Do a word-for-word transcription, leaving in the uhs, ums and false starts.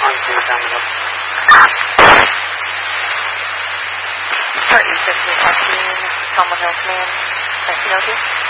On to Domino. Part E six, requesting Commonwealth Man, nineteen oh two.